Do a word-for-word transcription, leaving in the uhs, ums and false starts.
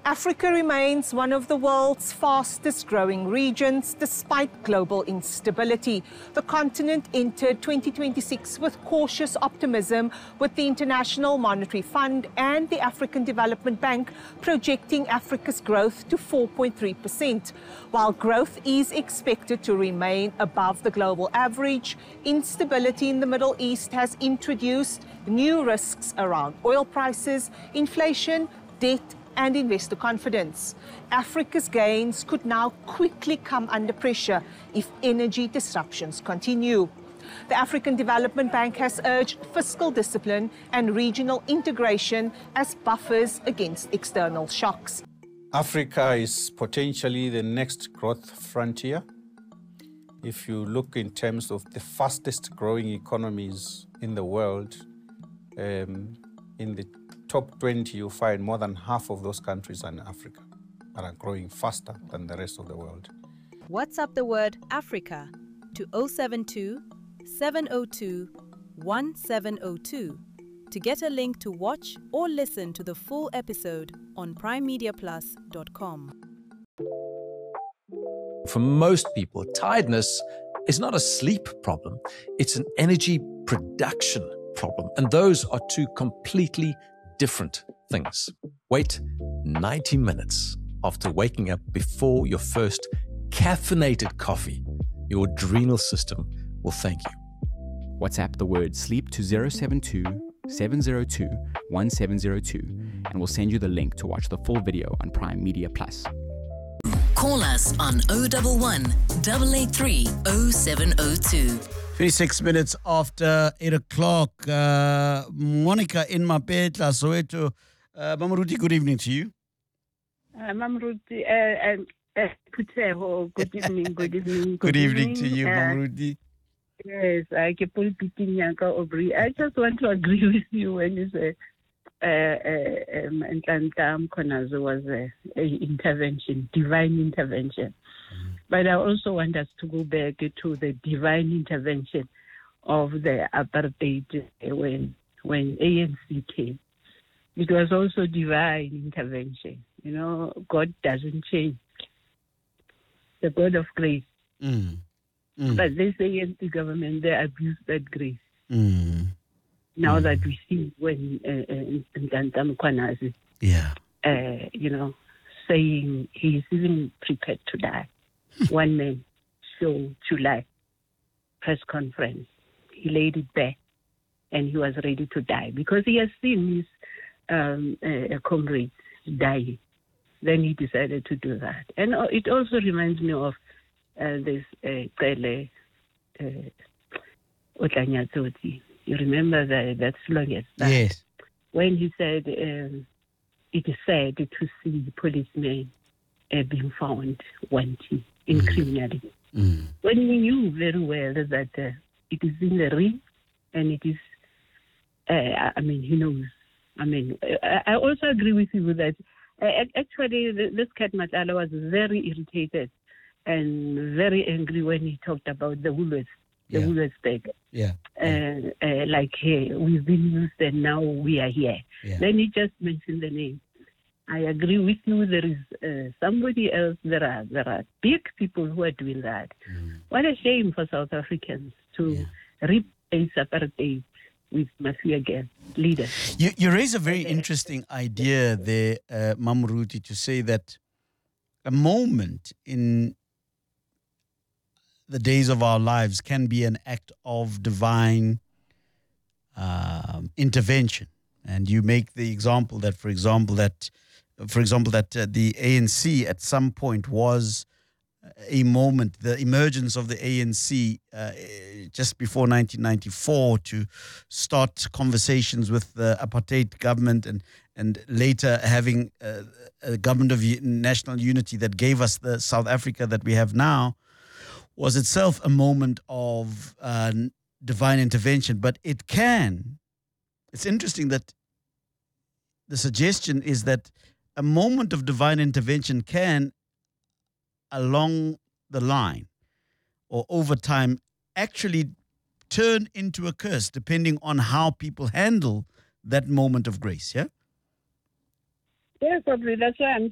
Africa remains one of the world's fastest growing regions despite global instability. The continent entered twenty twenty-six with cautious optimism, with the International Monetary Fund and the African Development Bank projecting Africa's growth to four point three percent. While growth is expected to remain above the global average, instability in the Middle East has introduced new risks around oil prices, inflation, debt, and investor confidence. Africa's gains could now quickly come under pressure if energy disruptions continue. The African Development Bank has urged fiscal discipline and regional integration as buffers against external shocks. Africa is potentially the next growth frontier. If you look in terms of the fastest growing economies in the world, um, in the top twenty, you find more than half of those countries are in Africa and are growing faster than the rest of the world. WhatsApp the word Africa to zero seven two, seven zero two, one seven zero two to get a link to watch or listen to the full episode on prime media plus dot com. For most people, tiredness is not a sleep problem. It's an energy production problem. And those are two completely different things. Wait ninety minutes after waking up before your first caffeinated coffee. Your adrenal system will thank you. WhatsApp the word sleep to zero seven two, seven zero two, one seven zero two and we'll send you the link to watch the full video on Prime Media Plus. Call us on zero one one, eight eight three, zero seven zero two. twenty-six minutes after eight o'clock. Uh, Monica in Mapetla, Soweto. Uh, Mamruti, good evening to you. Uh, Mamruti, uh, uh, uh, good evening, good evening. Good, good evening, evening to you, uh, Mamruti. Yes, I keep repeating Yanka Aubrey. I just want to agree with you when you say Ntlantla Mkhwanazi was an intervention, divine intervention. Mm. But I also want us to go back to the divine intervention of the apartheid when when A N C came. It was also divine intervention. You know, God doesn't change. The God of grace. Mm. Mm. But this A N C government, they abused that grace. Mm. Now mm. that we see when Ntlantla uh, Mkhwanazi, yeah, uh, you know, saying he is even prepared to die. One man show July press conference, he laid it bare, and he was ready to die because he has seen his um, uh, comrades dying. Then he decided to do that, and it also reminds me of uh, this Cele uh, Otlanyatsotsi. You remember that that slogan? Yes. When he said, um, it is sad to see policemen uh, being found wanting in mm. criminality. Mm. When he knew very well that uh, it is in the ring and it is, uh, I mean, he knows. I mean, I, I also agree with you that uh, actually this Cat Matala was very irritated and very angry when he talked about the Woolworths. The yeah. Woolworths yeah. uh, uh, like, hey, we've been used and now we are here. Yeah. Then he just mentioned the name. I agree with you. There is uh, somebody else. There are there are big people who are doing that. Mm. What a shame for South Africans to yeah. replace apartheid with Mafia gang leaders. You, you raise a very interesting idea there, uh, Mamruti, to say that a moment in the days of our lives can be an act of divine um, intervention. And you make the example that, for example, that, for example, that uh, the A N C at some point was a moment, the emergence of the A N C uh, just before nineteen ninety-four to start conversations with the apartheid government and, and later having uh, a government of national unity that gave us the South Africa that we have now, was itself a moment of uh, divine intervention. But it can, it's interesting that the suggestion is that a moment of divine intervention can, along the line or over time, actually turn into a curse depending on how people handle that moment of grace, yeah? Yes, that's why I'm